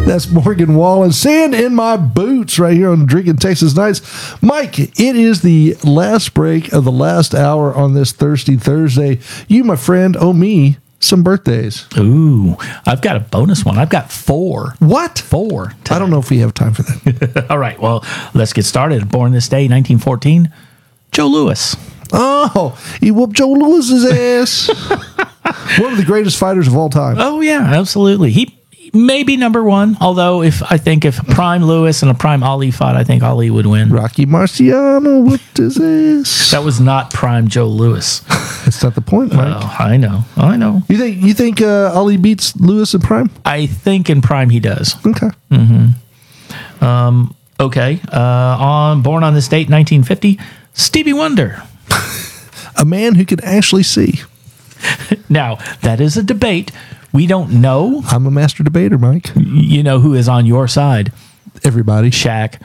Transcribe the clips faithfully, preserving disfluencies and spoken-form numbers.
That's Morgan Wallen. Sand in my boots right here on Drinking Texas Nights. Mike, it is the last break of the last hour on this Thirsty Thursday. You, my friend, owe me some birthdays. Ooh, I've got a bonus one. I've got four. What? Four. I don't know if we have time for that. All right, well, let's get started. Born this day, nineteen fourteen, Joe Louis. Oh, he whooped Joe Louis's ass. One of the greatest fighters of all time. Oh, yeah, absolutely. He may be number one, although if I think if Prime Lewis and a Prime Ali fought, I think Ali would win. Rocky Marciano whooped his ass. That was not Prime Joe Louis. That's not the point, Mike. Oh, I know. I know. You think you think uh, Ali beats Lewis in Prime? I think in Prime he does. Okay. Mm-hmm. Um, okay. Uh, on Born on this date, nineteen fifty, Stevie Wonder. A man who can actually see. Now, that is a debate. We don't know. I'm a master debater, Mike. You know who is on your side. Everybody. Shaq.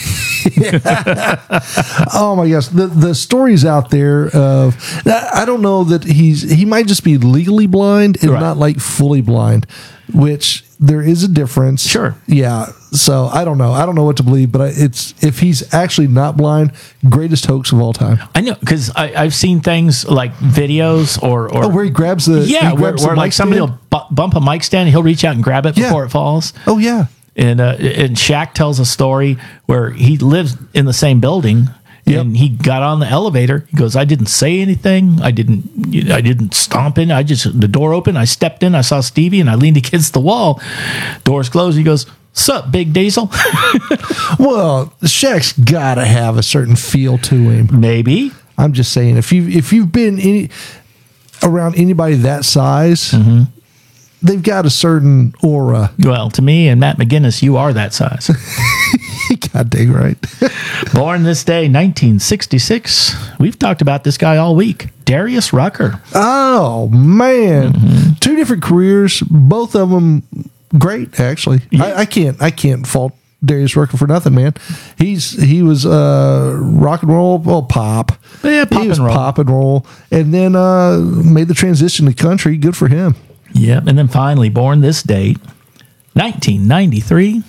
Oh my gosh. The the stories out there of I don't know that he's he might just be legally blind and Right. not like fully blind, which there is a difference. Sure. Yeah. So I don't know. I don't know what to believe, but I, it's if he's actually not blind, greatest hoax of all time. I know, because I've seen things like videos or... or Oh, where he grabs the yeah, he where, grabs where the like mic somebody stand? will bu- bump a mic stand and he'll reach out and grab it Yeah. before it falls. Oh yeah. And uh, and Shaq tells a story where he lives in the same building, Yep. and he got on the elevator. He goes, "I didn't say anything. I didn't. I didn't stomp in. I just the door opened. I stepped in. I saw Stevie, and I leaned against the wall. Doors closed. He goes, "Sup, Big Diesel?" Well, Shaq's got to have a certain feel to him. Maybe. I'm just saying, if you if you've been any, around anybody that size, Mm-hmm. they've got a certain aura. Well, to me and Matt McGinnis, you are that size. God dang right. Born this day, nineteen sixty-six. We've talked about this guy all week. Darius Rucker. Oh man, Mm-hmm. two different careers, both of them great. Actually, Yeah. I, I can't I can't fault Darius Rucker for nothing, man. He's he was uh, rock and roll, well, pop. Yeah, pop he was and roll. pop and roll, and then uh, made the transition to country. Good for him. Yep. And then finally, born this date, nineteen ninety-three.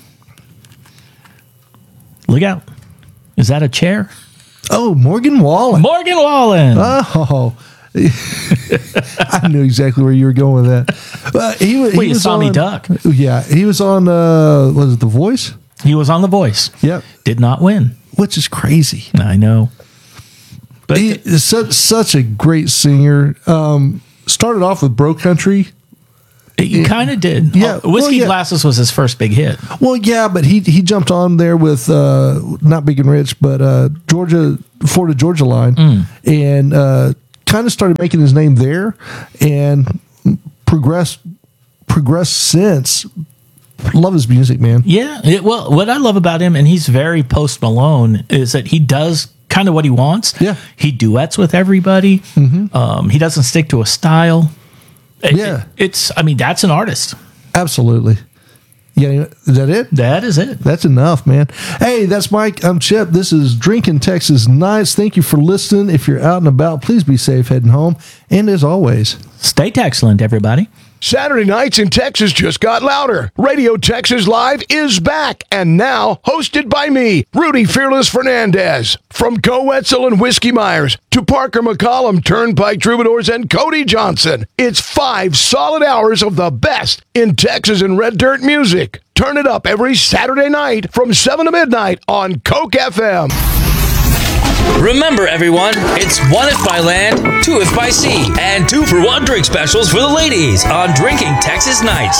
Look out. Is that a chair? Oh, Morgan Wallen. Morgan Wallen. Oh, I knew exactly where you were going with that. Uh, he, wa- he Well, you was saw on, me duck. Yeah, he was on. Uh, was it The Voice? He was on The Voice. Yep, Did not win. which is crazy. I know. But He is such such a great singer. Um, started off with Bro Country. he kind of did. Yeah, Oh, Whiskey well, yeah. Glasses was his first big hit. Well, yeah, but he he jumped on there with uh, not Big and Rich, but uh, Georgia Florida Georgia Line, Mm. and uh, kind of started making his name there, and progressed progressed since. Love his music, man. Yeah. It, well, what I love about him, and he's very Post Malone, is that he does kind of what he wants. Yeah. He duets with everybody. Mm-hmm. Um, he doesn't stick to a style. It- Yeah. it- it's, I mean, that's an artist. Absolutely. Yeah, is that it? That is it. That's enough, man. Hey, that's Mike. I'm Chip. This is Drinking Texas Nights. Thank you for listening. If you're out and about, please be safe heading home. And as always, Stay Texland, everybody. Saturday nights in Texas just got louder. Radio Texas Live is back, and now hosted by me, Rudy Fearless Fernandez. From Co Wetzel and Whiskey Myers to Parker McCollum, Turnpike Troubadours, and Cody Johnson. It's five solid hours of the best in Texas and red dirt music. Turn it up every Saturday night from seven to midnight on Coke F M. Remember, everyone, it's one if by land, two if by sea, and two for one drink specials for the ladies on Drinking Texas Nights.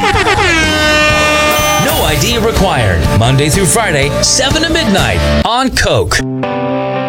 No I D required. Monday through Friday, seven to midnight on Coke.